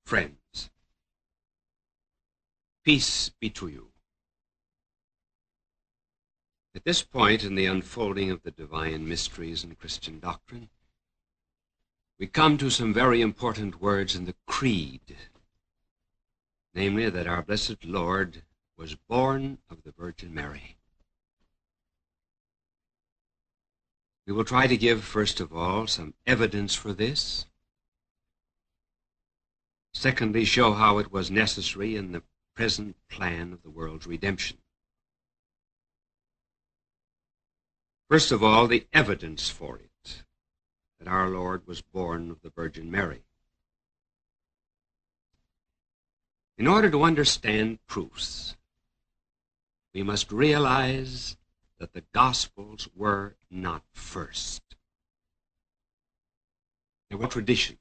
Friends, peace be to you. At this point in the unfolding of the divine mysteries and Christian doctrine, we come to some very important words in the Creed, namely that our blessed Lord was born of the Virgin Mary. We will try to give, first of all, some evidence for this. Secondly, show how it was necessary in the present plan of the world's redemption. First of all, the evidence for it, that our Lord was born of the Virgin Mary. In order to understand proofs, we must realize that the Gospels were not first. They were tradition.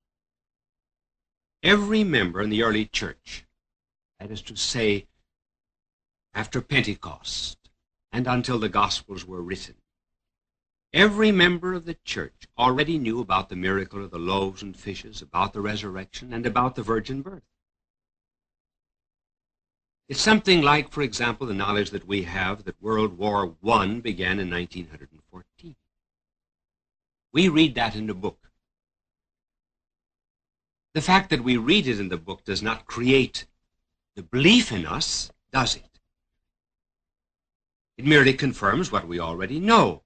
Every member in the early church, that is to say, after Pentecost and until the Gospels were written, every member of the church already knew about the miracle of the loaves and fishes, about the resurrection, and about the virgin birth. It's something like, for example, the knowledge that we have that World War I began in 1914. We read that in the book. The fact that we read it in the book does not create the belief in us, does it? It merely confirms what we already know.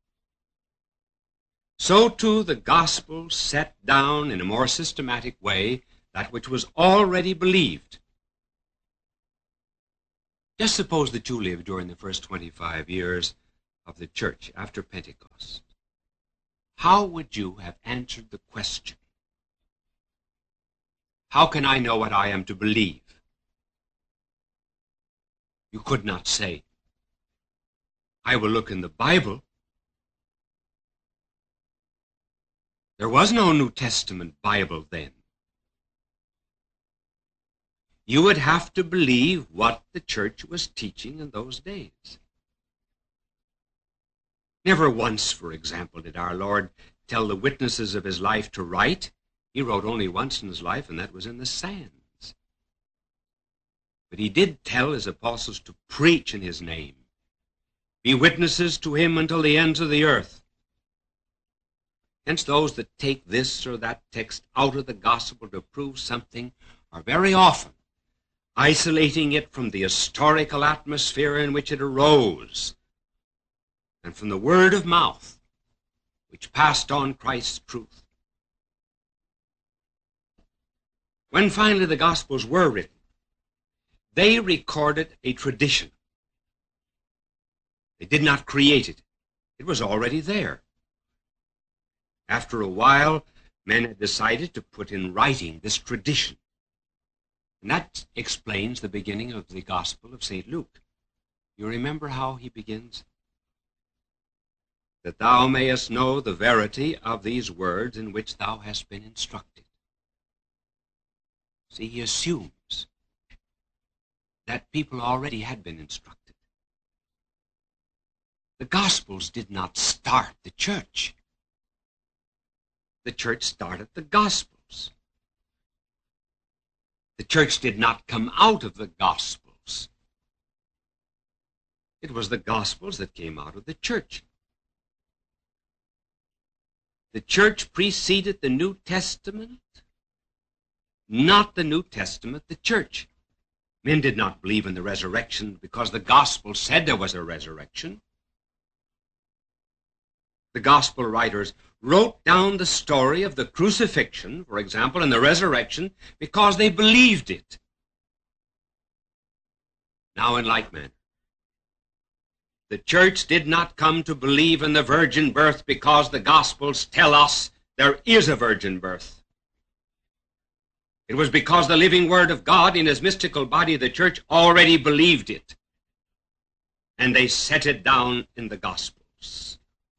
So, too, the Gospel set down in a more systematic way that which was already believed. Just suppose that you lived during the first 25 years of the church after Pentecost. How would you have answered the question, how can I know what I am to believe? You could not say, I will look in the Bible. There was no New Testament Bible then. You would have to believe what the church was teaching in those days. Never once, for example, did our Lord tell the witnesses of his life to write. He wrote only once in his life, and that was in the sands. But he did tell his apostles to preach in his name, be witnesses to him until the ends of the earth. Hence those that take this or that text out of the gospel to prove something are very often isolating it from the historical atmosphere in which it arose and from the word of mouth which passed on Christ's truth. When finally the Gospels were written, they recorded a tradition. They did not create it. It was already there. After a while, men had decided to put in writing this tradition. And that explains the beginning of the Gospel of St. Luke. You remember how he begins? That thou mayest know the verity of these words in which thou hast been instructed. See, he assumes that people already had been instructed. The Gospels did not start the church. The church started the Gospels. The church did not come out of the Gospels. It was the Gospels that came out of the church. The church preceded the New Testament, not the New Testament, the church. Men did not believe in the resurrection because the gospel said there was a resurrection. The gospel writers wrote down the story of the crucifixion, for example, and the resurrection because they believed it. Now, in like manner, the church did not come to believe in the virgin birth because the Gospels tell us there is a virgin birth. It was because the living Word of God in his mystical body, the church, already believed it. And they set it down in the Gospels.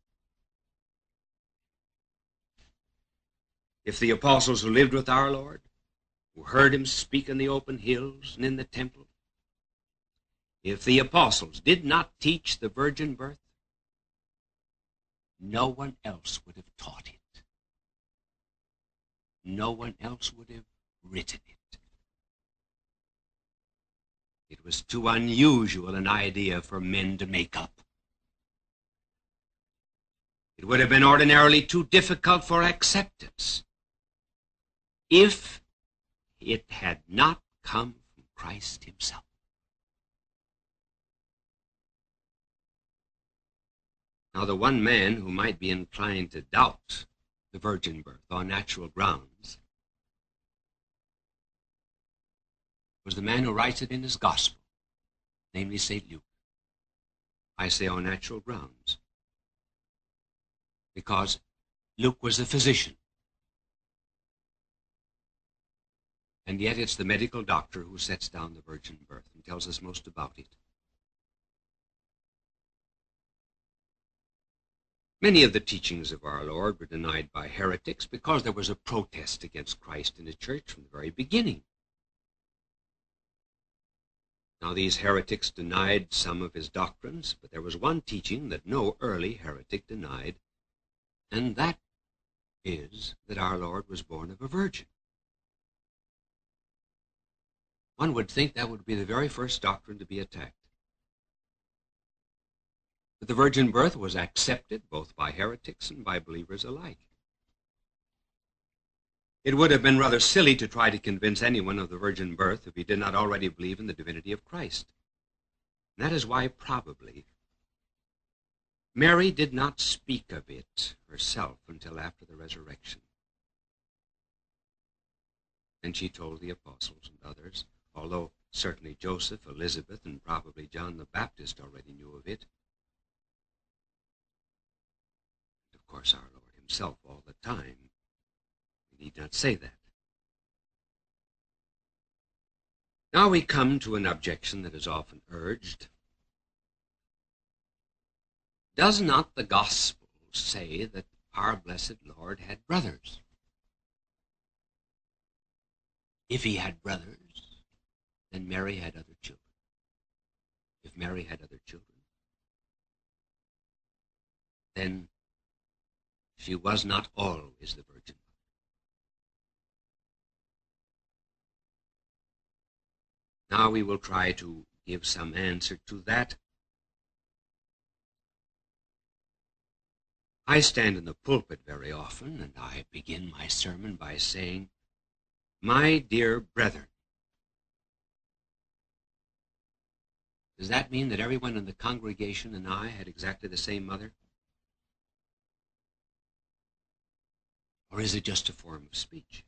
If the apostles who lived with our Lord, who heard him speak in the open hills and in the temple, if the apostles did not teach the virgin birth, no one else would have taught it. No one else would have written it. It was too unusual an idea for men to make up. It would have been ordinarily too difficult for acceptance if it had not come from Christ himself. Now, the one man who might be inclined to doubt the virgin birth on natural grounds was the man who writes it in his gospel, namely St. Luke. I say on natural grounds, because Luke was the physician. And yet it's the medical doctor who sets down the virgin birth and tells us most about it. Many of the teachings of our Lord were denied by heretics because there was a protest against Christ in the church from the very beginning. Now, these heretics denied some of his doctrines, but there was one teaching that no early heretic denied, and that is that our Lord was born of a virgin. One would think that would be the very first doctrine to be attacked. But the virgin birth was accepted both by heretics and by believers alike. It would have been rather silly to try to convince anyone of the virgin birth if he did not already believe in the divinity of Christ. And that is why probably Mary did not speak of it herself until after the resurrection. And she told the apostles and others, although certainly Joseph, Elizabeth, and probably John the Baptist already knew of it. And of course, our Lord himself all the time. We need not say that. Now we come to an objection that is often urged. Does not the gospel say that our blessed Lord had brothers? If he had brothers, then Mary had other children. If Mary had other children, then she was not always the Virgin Mother. Now we will try to give some answer to that. I stand in the pulpit very often, and I begin my sermon by saying, "My dear brethren." Does that mean that everyone in the congregation and I had exactly the same mother? Or is it just a form of speech?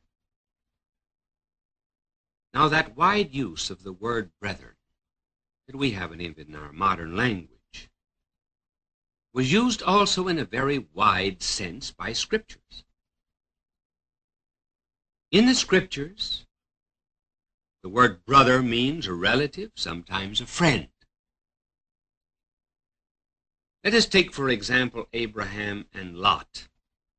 Now, that wide use of the word brethren that we have in our modern language was used also in a very wide sense by Scriptures. In the Scriptures, the word brother means a relative, sometimes a friend. Let us take, for example, Abraham and Lot.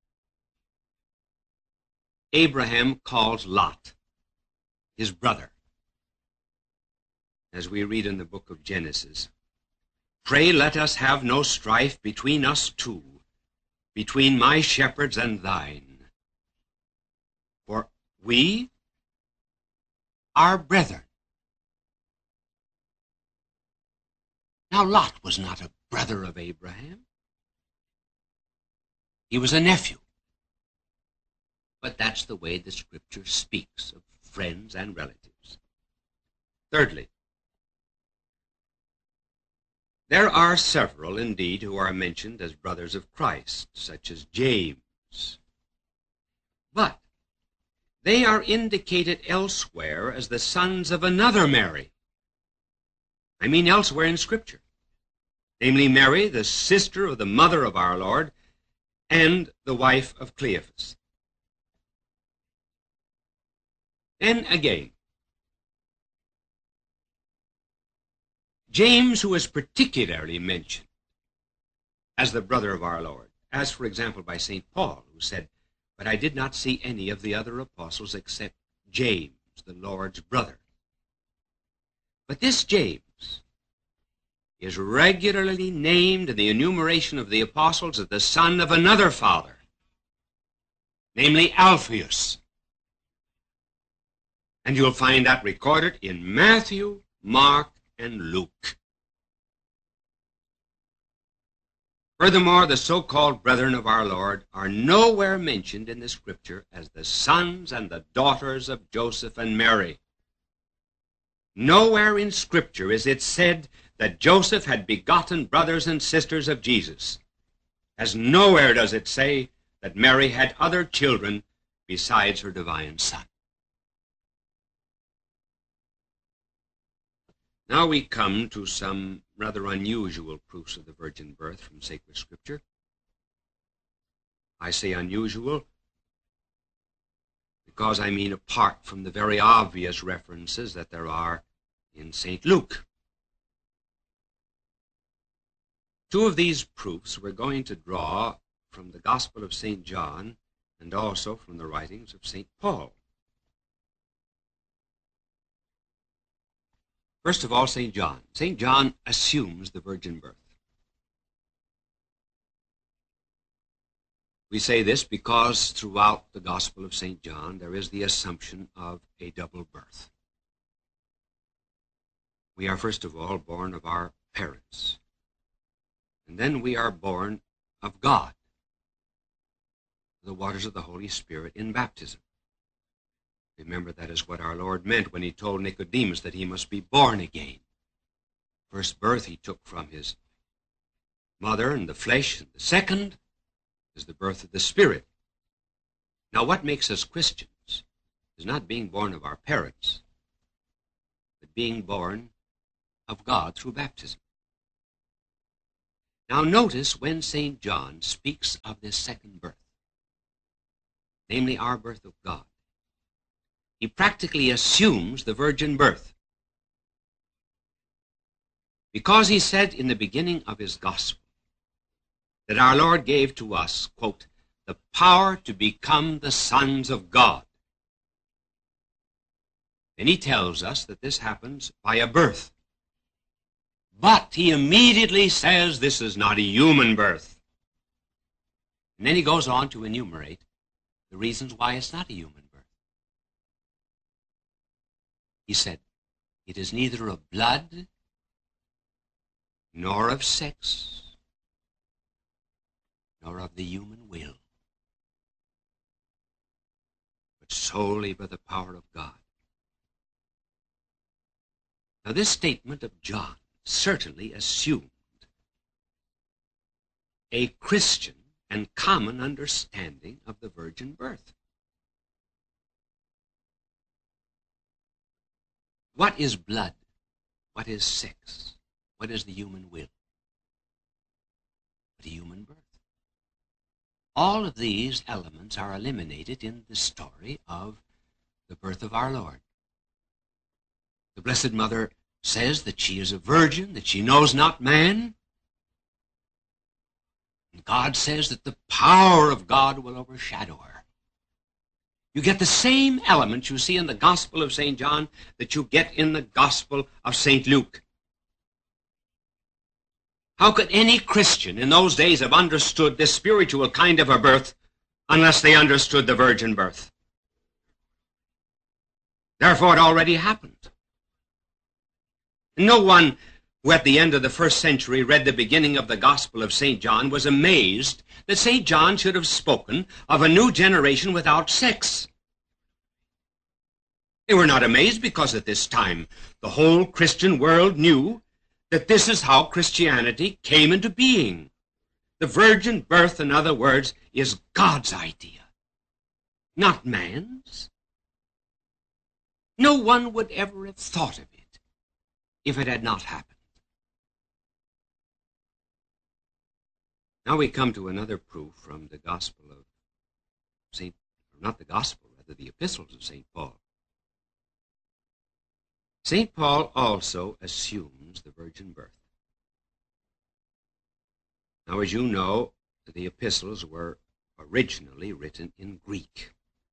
Abraham calls Lot his brother. As we read in the book of Genesis, "Pray let us have no strife between us two, between my shepherds and thine. For we are brethren." Now Lot was not a brother of Abraham. He was a nephew. But that's the way the Scripture speaks of friends and relatives. Thirdly, there are several, indeed, who are mentioned as brothers of Christ, such as James. But they are indicated elsewhere as the sons of another Mary. I mean elsewhere in Scripture. Namely, Mary, the sister of the mother of our Lord, and the wife of Cleophas. Then again, James, who is particularly mentioned as the brother of our Lord, as for example by St. Paul, who said, "But I did not see any of the other apostles except James, the Lord's brother." But this James is regularly named in the enumeration of the apostles as the son of another father, namely Alphaeus. And you'll find that recorded in Matthew, Mark, and Luke. Furthermore, the so-called brethren of our Lord are nowhere mentioned in the Scripture as the sons and the daughters of Joseph and Mary. Nowhere in Scripture is it said that Joseph had begotten brothers and sisters of Jesus, as nowhere does it say that Mary had other children besides her divine Son. Now we come to some rather unusual proofs of the virgin birth from sacred Scripture. I say unusual because I mean apart from the very obvious references that there are in St. Luke. Two of these proofs we're going to draw from the Gospel of St. John and also from the writings of St. Paul. First of all, St. John. St. John assumes the virgin birth. We say this because throughout the Gospel of St. John there is the assumption of a double birth. We are first of all born of our parents, and then we are born of God, the waters of the Holy Spirit in baptism. Remember, that is what our Lord meant when he told Nicodemus that he must be born again. First birth he took from his mother and the flesh, and the second is the birth of the Spirit. Now, what makes us Christians is not being born of our parents, but being born of God through baptism. Now, notice when St. John speaks of this second birth, namely our birth of God, he practically assumes the virgin birth, because he said in the beginning of his gospel that our Lord gave to us, quote, the power to become the sons of God. And he tells us that this happens by a birth. But he immediately says this is not a human birth. And then he goes on to enumerate the reasons why it's not a human birth. He said, it is neither of blood, nor of sex, nor of the human will, but solely by the power of God. Now, this statement of John certainly assumed a Christian and common understanding of the virgin birth. What is blood? What is sex? What is the human will? But a human birth. All of these elements are eliminated in the story of the birth of our Lord. The Blessed Mother says that she is a virgin, that she knows not man. And God says that the power of God will overshadow her. You get the same elements you see in the Gospel of St. John that you get in the Gospel of St. Luke. How could any Christian in those days have understood this spiritual kind of a birth unless they understood the virgin birth? Therefore, it already happened. No one who at the end of the first century read the beginning of the Gospel of St. John was amazed that St. John should have spoken of a new generation without sex. They were not amazed because at this time the whole Christian world knew that this is how Christianity came into being. The virgin birth, in other words, is God's idea, not man's. No one would ever have thought of it if it had not happened. Now we come to another proof from the Gospel of not the Gospel, rather the Epistles of St. Paul. St. Paul also assumes the virgin birth. Now, as you know, the epistles were originally written in Greek.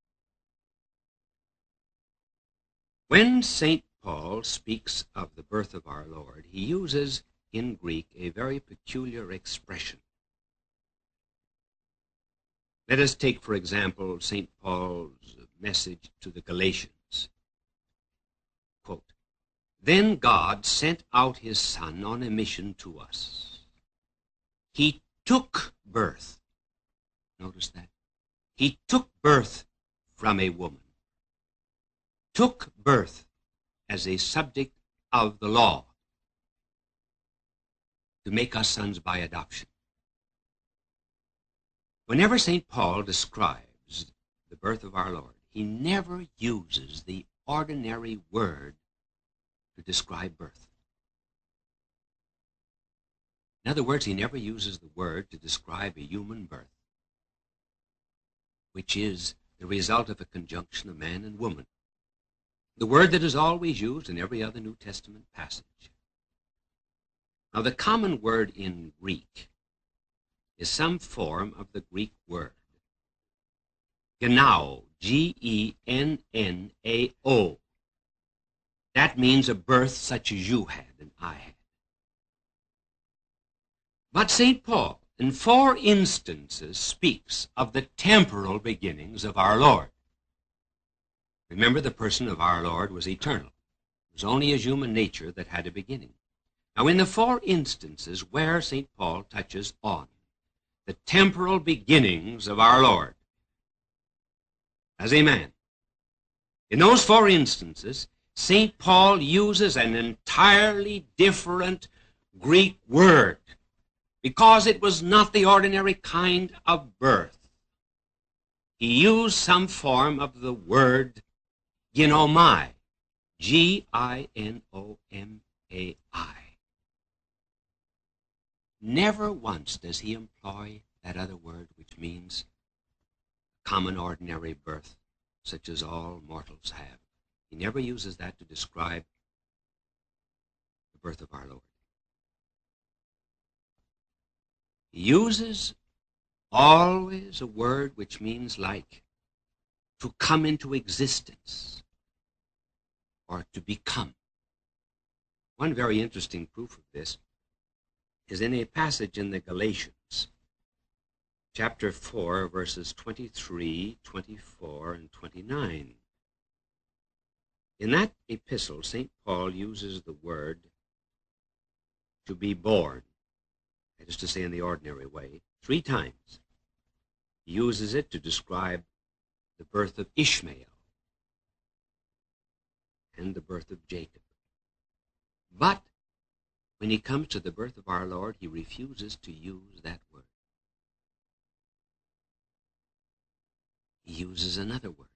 When St. Paul speaks of the birth of our Lord, he uses in Greek a very peculiar expression. Let us take, for example, St. Paul's message to the Galatians. Then God sent out his Son on a mission to us. He took birth. Notice that. He took birth from a woman. Took birth as a subject of the law to make us sons by adoption. Whenever St. Paul describes the birth of our Lord, he never uses the ordinary word to describe birth. In other words, he never uses the word to describe a human birth, which is the result of a conjunction of man and woman. The word that is always used in every other New Testament passage. Now, the common word in Greek is some form of the Greek word genao, G-E-N-N-A-O. That means a birth such as you had and I had. But St. Paul, in 4 instances, speaks of the temporal beginnings of our Lord. Remember, the person of our Lord was eternal. It was only his human nature that had a beginning. Now, in the 4 instances where St. Paul touches on the temporal beginnings of our Lord as a man, in those 4 instances, St. Paul uses an entirely different Greek word because it was not the ordinary kind of birth. He used some form of the word ginomai, G-I-N-O-M-A-I. Never once does he employ that other word which means common ordinary birth, such as all mortals have. He never uses that to describe the birth of our Lord. He uses always a word which means like to come into existence or to become. One very interesting proof of this is in a passage in the Galatians, chapter 4, verses 23, 24, and 29. In that epistle, St. Paul uses the word to be born, that is to say in the ordinary way, 3 times. He uses it to describe the birth of Ishmael and the birth of Jacob. But when he comes to the birth of our Lord, he refuses to use that word. He uses another word,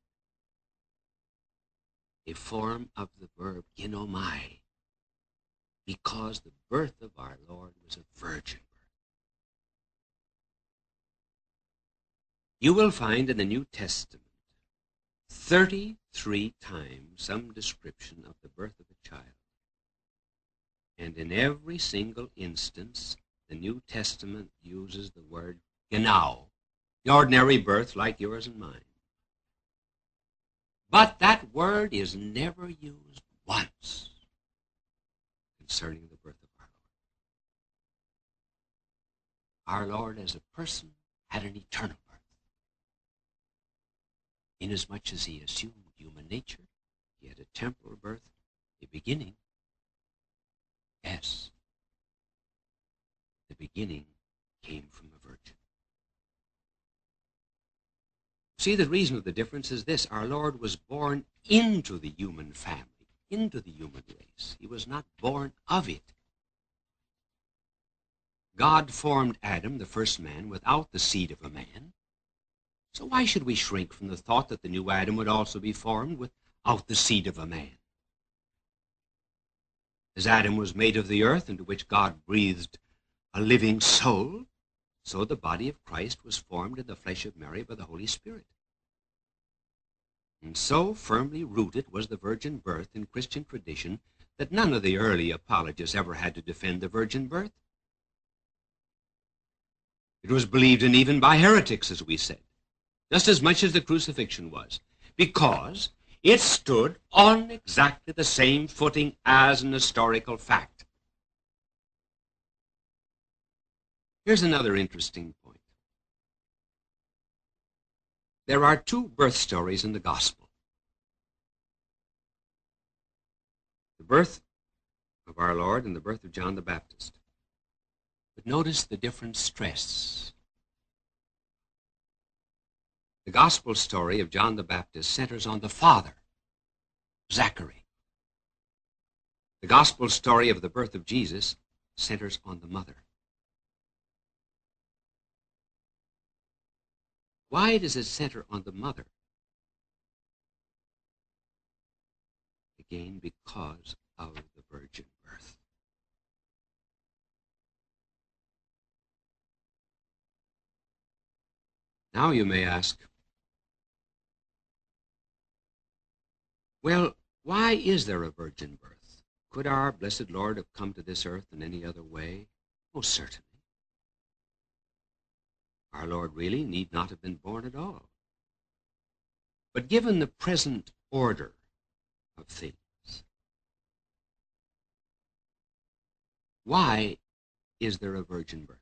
a form of the verb ginomai, because the birth of our Lord was a virgin birth. You will find in the New Testament 33 times some description of the birth of a child. And in every single instance, the New Testament uses the word genau, the ordinary birth like yours and mine. But that word is never used once concerning the birth of our Lord. Our Lord as a person had an eternal birth. Inasmuch as he assumed human nature, he had a temporal birth, a beginning. Yes, the beginning came from a virgin. See, the reason of the difference is this. Our Lord was born into the human family, into the human race. He was not born of it. God formed Adam, the first man, without the seed of a man. So why should we shrink from the thought that the new Adam would also be formed without the seed of a man? As Adam was made of the earth, into which God breathed a living soul, so the body of Christ was formed in the flesh of Mary by the Holy Spirit. And so firmly rooted was the virgin birth in Christian tradition that none of the early apologists ever had to defend the virgin birth. It was believed in even by heretics, as we said, just as much as the crucifixion was, because it stood on exactly the same footing as an historical fact. Here's another interesting point. There are 2 birth stories in the gospel. The birth of our Lord and the birth of John the Baptist. But notice the different stress. The gospel story of John the Baptist centers on the father, Zachary. The gospel story of the birth of Jesus centers on the mother. Why does it center on the mother? Again, because of the virgin birth. Now you may ask, well, why is there a virgin birth? Could our blessed Lord have come to this earth in any other way? Most certainly. Our Lord really need not have been born at all. But given the present order of things, why is there a virgin birth?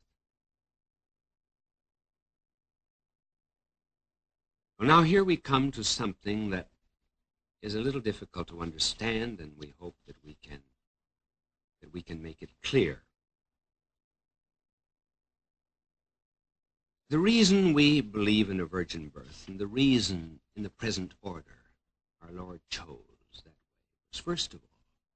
Well, now here we come to something that is a little difficult to understand, and we hope that we can make it clear. The reason we believe in a virgin birth, and the reason in the present order our Lord chose that way, was first of all,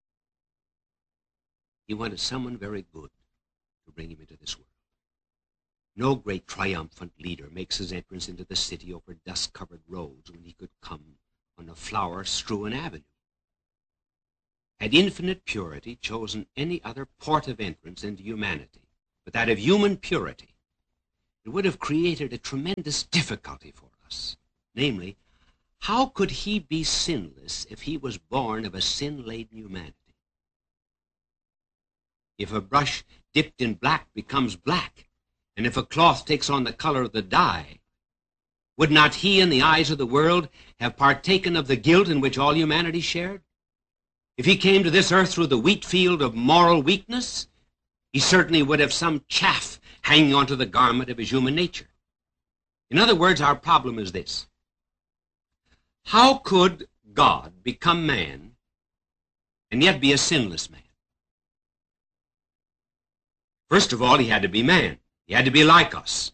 he wanted someone very good to bring him into this world. No great triumphant leader makes his entrance into the city over dust-covered roads when he could come on a flower-strewn avenue. Had infinite purity chosen any other port of entrance into humanity but that of human purity, it would have created a tremendous difficulty for us. Namely, how could he be sinless if he was born of a sin-laden humanity? If a brush dipped in black becomes black, and if a cloth takes on the color of the dye, would not he, in the eyes of the world, have partaken of the guilt in which all humanity shared? If he came to this earth through the wheat field of moral weakness, he certainly would have some chaff hanging onto the garment of his human nature. In other words, our problem is this: how could God become man and yet be a sinless man? First of all, he had to be man. He had to be like us,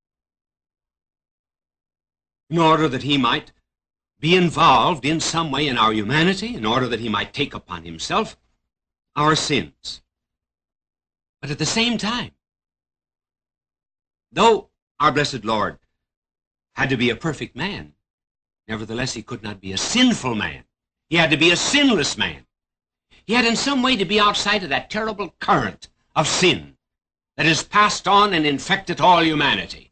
in order that he might be involved in some way in our humanity, in order that he might take upon himself our sins. But at the same time, though our blessed Lord had to be a perfect man, nevertheless he could not be a sinful man. He had to be a sinless man. He had in some way to be outside of that terrible current of sin that has passed on and infected all humanity.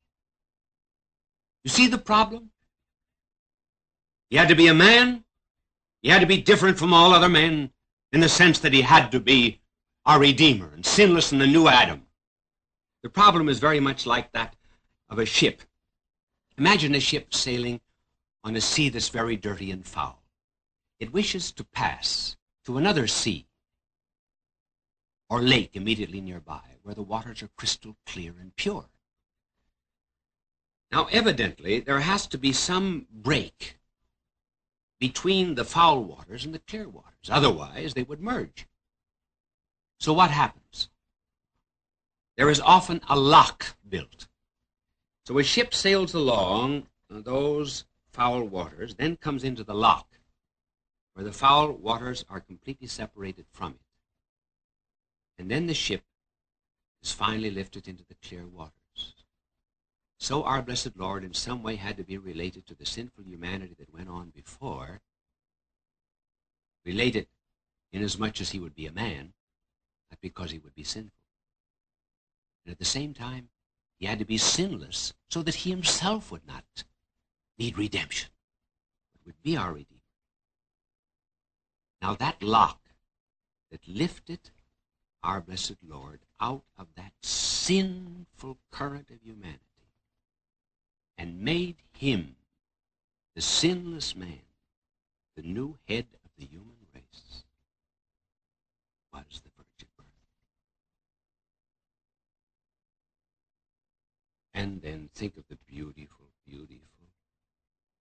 You see the problem? He had to be a man. He had to be different from all other men in the sense that he had to be our Redeemer and sinless in the new Adam. The problem is very much like that of a ship. Imagine a ship sailing on a sea that's very dirty and foul. It wishes to pass to another sea or lake immediately nearby, where the waters are crystal clear and pure. Now, evidently, there has to be some break between the foul waters and the clear waters. Otherwise, they would merge. So what happens? There is often a lock built. So a ship sails along those foul waters, then comes into the lock, where the foul waters are completely separated from it. And then the ship is finally lifted into the clear waters. So our blessed Lord in some way had to be related to the sinful humanity that went on before, related inasmuch as he would be a man, not because he would be sinful. And at the same time, he had to be sinless so that he himself would not need redemption, but would be our Redeemer. Now that lock that lifted our blessed Lord out of that sinful current of humanity and made him the sinless man, the new head of the human race, was the virgin birth. And then think of the beautiful, beautiful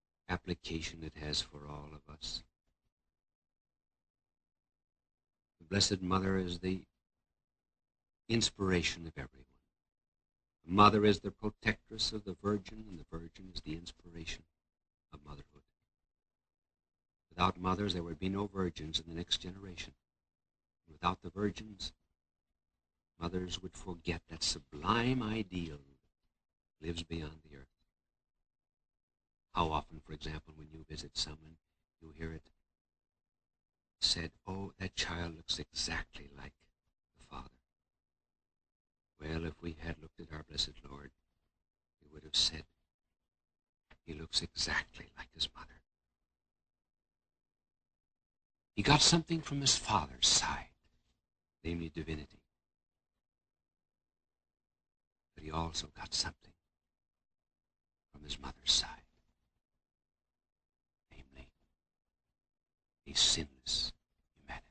application it has for all of us. The Blessed Mother is the inspiration of everyone. The Mother is the protectress of the Virgin, and the Virgin is the inspiration of motherhood. Without mothers, there would be no virgins in the next generation. Without the virgins, mothers would forget that sublime ideal that lives beyond the earth. How often, for example, when you visit someone, you hear it said, "Oh, that child looks exactly like the Father." Well, if we had looked at our blessed Lord, we would have said, he looks exactly like his mother. He got something from his Father's side, namely divinity. But he also got something from his mother's side, namely a sinless humanity.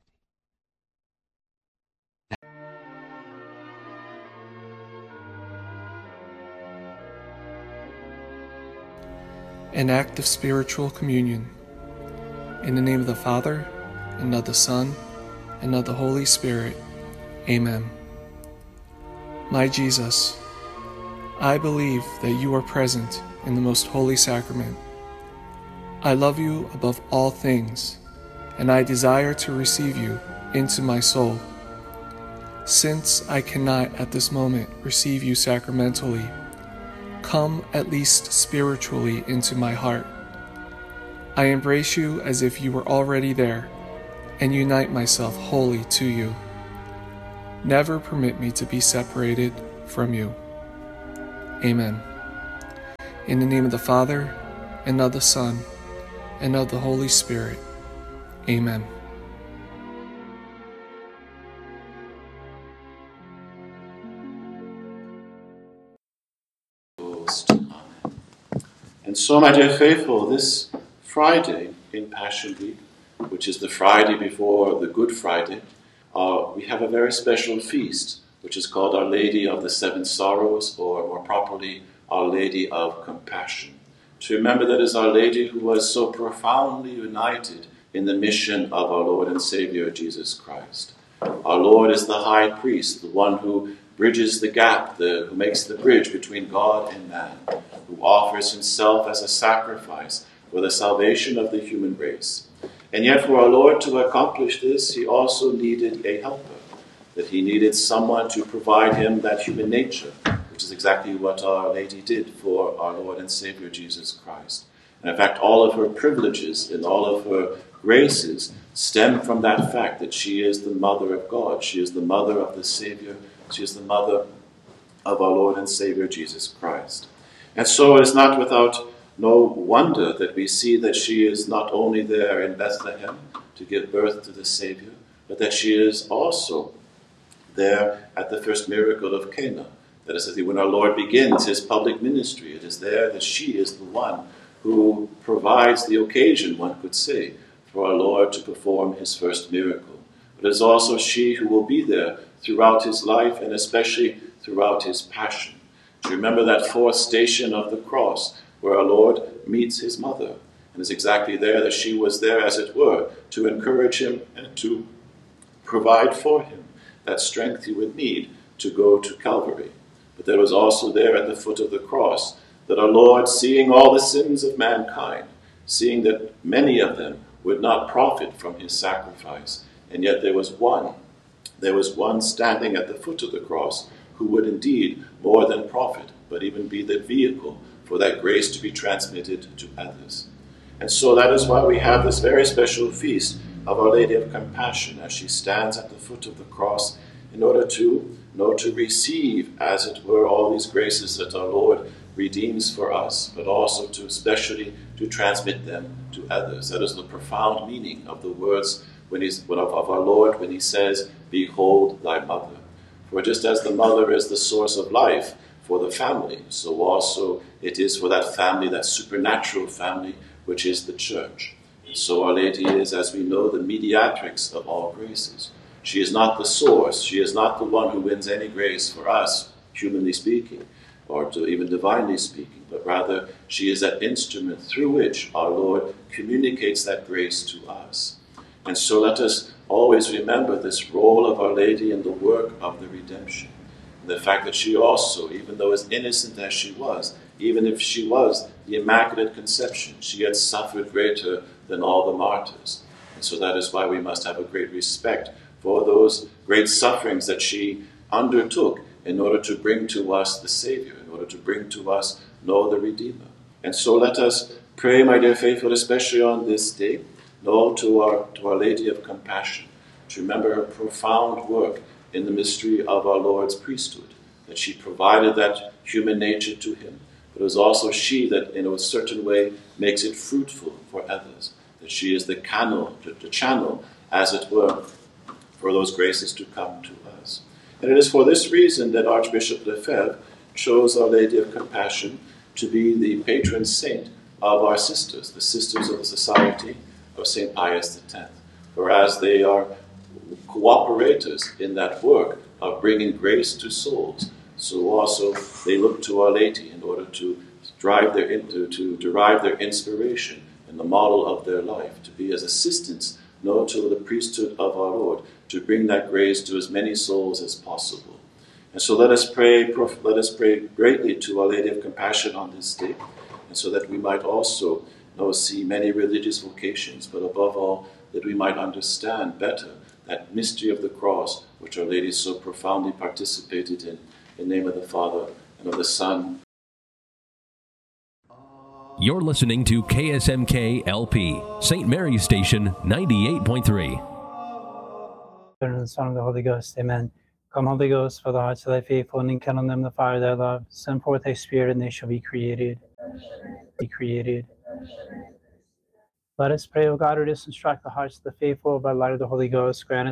An act of spiritual communion. In the name of the Father, and of the Son, and of the Holy Spirit. Amen. My Jesus, I believe that you are present in the most holy sacrament. I love you above all things, and I desire to receive you into my soul. Since I cannot at this moment receive you sacramentally, come at least spiritually into my heart. I embrace you as if you were already there, and unite myself wholly to you. Never permit me to be separated from you. Amen. In the name of the Father, and of the Son, and of the Holy Spirit. Amen. And so, my dear faithful, this Friday in Passion Week, which is the Friday before the Good Friday, we have a very special feast, which is called Our Lady of the Seven Sorrows, or more properly, Our Lady of Compassion. To remember that is Our Lady who was so profoundly united in the mission of our Lord and Savior, Jesus Christ. Our Lord is the high priest, the one who bridges the gap, who makes the bridge between God and man, who offers himself as a sacrifice for the salvation of the human race. And yet for our Lord to accomplish this, he also needed a helper, that he needed someone to provide him that human nature, which is exactly what Our Lady did for our Lord and Savior Jesus Christ. And in fact, all of her privileges and all of her graces stem from that fact that she is the mother of God. She is the mother of the Savior. She is the mother of our Lord and Savior Jesus Christ. And so it is not without no wonder that we see that she is not only there in Bethlehem to give birth to the Savior, but that she is also there at the first miracle of Cana. That is, when our Lord begins his public ministry, it is there that she is the one who provides the occasion, one could say, for our Lord to perform his first miracle. But it is also she who will be there throughout his life and especially throughout his passion. To remember that fourth station of the cross where our Lord meets his mother. And it's exactly there that she was there, as it were, to encourage him and to provide for him that strength he would need to go to Calvary. But there was also there at the foot of the cross that our Lord, seeing all the sins of mankind, seeing that many of them would not profit from his sacrifice, and yet there was one standing at the foot of the cross who would indeed more than profit, but even be the vehicle for that grace to be transmitted to others. And so that is why we have this very special feast of Our Lady of Compassion, as she stands at the foot of the cross in order to receive, as it were, all these graces that our Lord redeems for us, but also to especially to transmit them to others. That is the profound meaning of the words of our Lord when he says, "Behold thy mother." For just as the mother is the source of life for the family, so also it is for that family, that supernatural family, which is the church. And so Our Lady is, as we know, the mediatrix of all graces. She is not the source. She is not the one who wins any grace for us, humanly speaking, or even divinely speaking, but rather she is that instrument through which our Lord communicates that grace to us. And so let us always remember this role of Our Lady in the work of the redemption. And the fact that she also, even though as innocent as she was, even if she was the Immaculate Conception, she yet suffered greater than all the martyrs. And so that is why we must have a great respect for those great sufferings that she undertook in order to bring to us the Savior, in order to bring to us Noah the Redeemer. And so let us pray, my dear faithful, especially on this day, to Our Lady of Compassion, to remember her profound work in the mystery of our Lord's priesthood, that she provided that human nature to him, but it was also she that in a certain way makes it fruitful for others, that she is the channel, as it were, for those graces to come to us. And it is for this reason that Archbishop Lefebvre chose Our Lady of Compassion to be the patron saint of our sisters, the Sisters of the Society of St. Pius X. Whereas they are cooperators in that work of bringing grace to souls, so also they look to Our Lady in order to derive their inspiration in the model of their life, to be as assistants to the priesthood of our Lord, to bring that grace to as many souls as possible. And so let us pray greatly to Our Lady of Compassion on this day, and so that we might also see many religious vocations, but above all, that we might understand better that mystery of the cross, which Our Lady so profoundly participated in the name of the Father, and of the Son. You're listening to KSMK LP, St. Mary's Station 98.3. And the Son of the Holy Ghost. Amen. Come, Holy Ghost, fill the hearts of thy faithful, and enkindle in them the fire of thy love. Send forth thy Spirit, and they shall be created. Be created. Let us pray, O God, who dost instruct the hearts of the faithful by the light of the Holy Ghost. Grant us